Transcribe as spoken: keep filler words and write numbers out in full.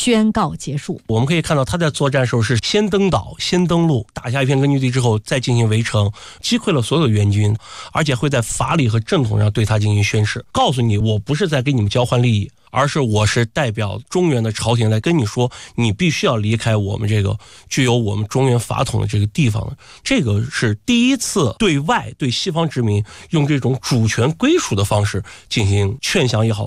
宣告结束。 我们可以看到他在作战时候是先登岛先登陆，打下一片根据地之后再进行围城，击溃了所有的援军，而且会在法理和正统上对他进行宣誓，告诉你我不是在跟你们交换利益，而是我是代表中原的朝廷来跟你说，你必须要离开我们这个具有我们中原法统的这个地方。这个是第一次对外对西方殖民用这种主权归属的方式进行劝降也好